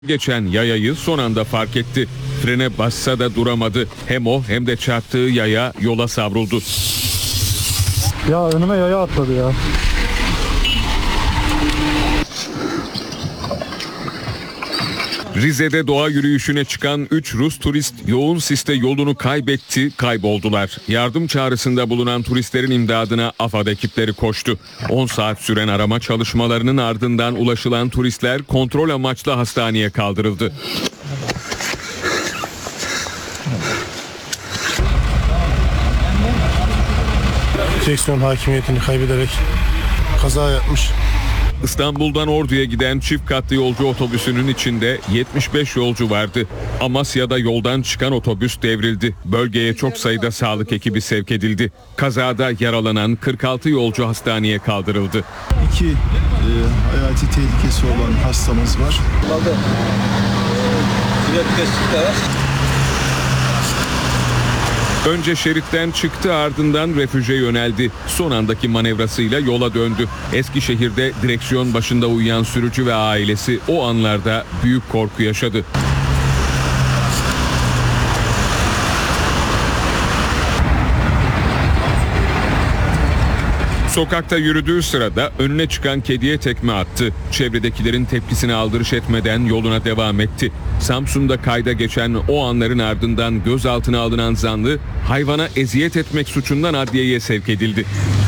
Geçen yayayı son anda fark etti. Frene bassa da duramadı. Hem o hem de çarptığı yaya yola savruldu. Ya önüme yaya atladı ya. Rize'de doğa yürüyüşüne çıkan 3 Rus turist yoğun siste yolunu kayboldular. Yardım çağrısında bulunan turistlerin imdadına AFAD ekipleri koştu. 10 saat süren arama çalışmalarının ardından ulaşılan turistler kontrol amaçlı hastaneye kaldırıldı. Direksiyon hakimiyetini kaybederek kaza yapmış. İstanbul'dan Ordu'ya giden çift katlı yolcu otobüsünün içinde 75 yolcu vardı. Amasya'da yoldan çıkan otobüs devrildi. Bölgeye çok sayıda sağlık ekibi sevk edildi. Kazada yaralanan 46 yolcu hastaneye kaldırıldı. 2 hayati tehlikesi olan hastamız var. Önce şeritten çıktı, ardından refüje yöneldi. Son andaki manevrasıyla yola döndü. Eskişehir'de direksiyon başında uyuyan sürücü ve ailesi o anlarda büyük korku yaşadı. Sokakta yürüdüğü sırada önüne çıkan kediye tekme attı. Çevredekilerin tepkisine aldırış etmeden yoluna devam etti. Samsun'da kayda geçen o anların ardından gözaltına alınan zanlı hayvana eziyet etmek suçundan adliyeye sevk edildi.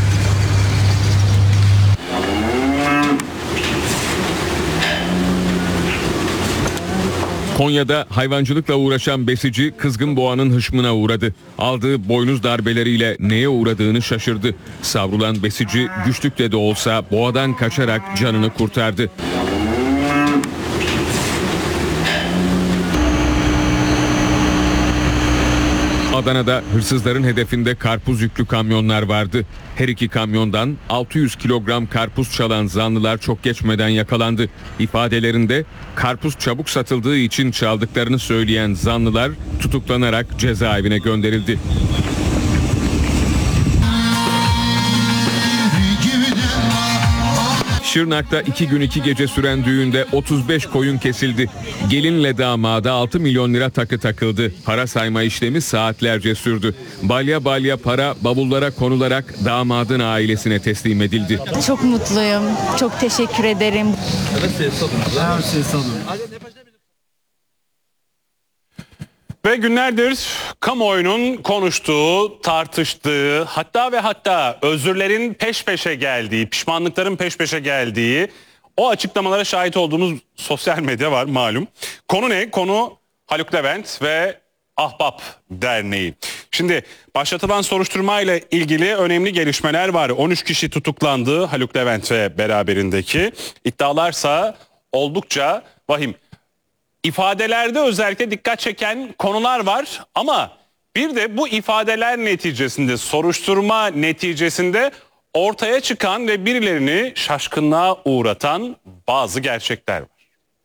Konya'da hayvancılıkla uğraşan besici kızgın boğanın hışmına uğradı. Aldığı boynuz darbeleriyle neye uğradığını şaşırdı. Savrulan besici güçlükle de olsa boğadan kaçarak canını kurtardı. Adana'da hırsızların hedefinde karpuz yüklü kamyonlar vardı. Her iki kamyondan 600 kilogram karpuz çalan zanlılar çok geçmeden yakalandı. İfadelerinde karpuz çabuk satıldığı için çaldıklarını söyleyen zanlılar tutuklanarak cezaevine gönderildi. Şırnak'ta 2 gün 2 gece süren düğünde 35 koyun kesildi. Gelinle damada 6 milyon lira takı takıldı. Para sayma işlemi saatlerce sürdü. Balya balya para bavullara konularak damadın ailesine teslim edildi. Çok mutluyum. Çok teşekkür ederim. Ve günlerdir kamuoyunun konuştuğu, tartıştığı, hatta özürlerin peş peşe geldiği, pişmanlıkların peş peşe geldiği o açıklamalara şahit olduğumuz sosyal medya var malum. Konu ne? Konu Haluk Levent ve Ahbap Derneği. Şimdi başlatılan soruşturma ile ilgili önemli gelişmeler var. 13 kişi tutuklandı Haluk Levent ve beraberindeki. İddialarsa oldukça vahim. İfadelerde özellikle dikkat çeken konular var ama bir de bu ifadeler neticesinde, soruşturma neticesinde ortaya çıkan ve birilerini şaşkınlığa uğratan bazı gerçekler var.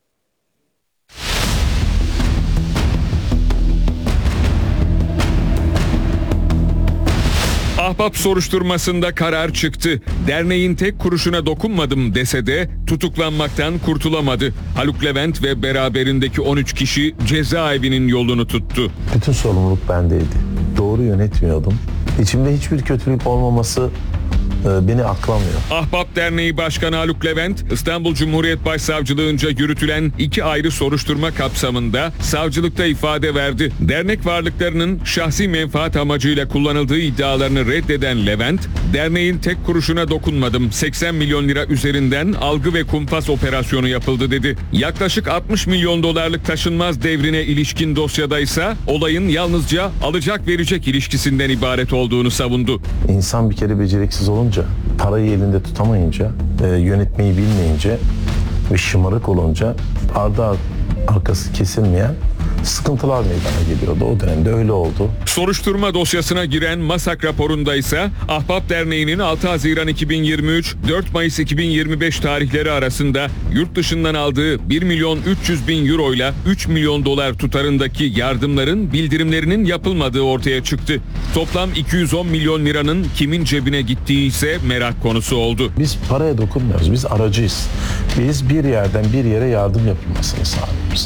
Ahbap soruşturmasında karar çıktı. Derneğin tek kuruşuna dokunmadım dese de tutuklanmaktan kurtulamadı. Haluk Levent ve beraberindeki 13 kişi cezaevinin yolunu tuttu. Bütün sorumluluk bendeydi. Doğru yönetmiyordum. İçimde hiçbir kötülük olmaması beni aklamıyor. Ahbap Derneği Başkanı Haluk Levent, İstanbul Cumhuriyet Başsavcılığınca yürütülen 2 ayrı soruşturma kapsamında savcılıkta ifade verdi. Dernek varlıklarının şahsi menfaat amacıyla kullanıldığı iddialarını reddeden Levent, derneğin tek kuruşuna dokunmadım, 80 milyon lira üzerinden algı ve kumpas operasyonu yapıldı dedi. Yaklaşık 60 milyon dolarlık taşınmaz devrine ilişkin dosyada ise olayın yalnızca alacak verecek ilişkisinden ibaret olduğunu savundu. İnsan bir kere beceriksiz olunca, parayı elinde tutamayınca, yönetmeyi bilmeyince ve şımarık olunca arkası kesilmeyen sıkıntılar meydana geliyordu. O dönemde öyle oldu. Soruşturma dosyasına giren MASAK raporunda ise Ahbap Derneği'nin 6 Haziran 2023, 4 Mayıs 2025 tarihleri arasında yurt dışından aldığı 1.300.000 euro ile 3 milyon dolar tutarındaki yardımların bildirimlerinin yapılmadığı ortaya çıktı. Toplam 210 milyon liranın kimin cebine gittiği ise merak konusu oldu. Biz paraya dokunmuyoruz. Biz aracıyız. Biz bir yerden bir yere yardım yapılmasını sağlıyoruz.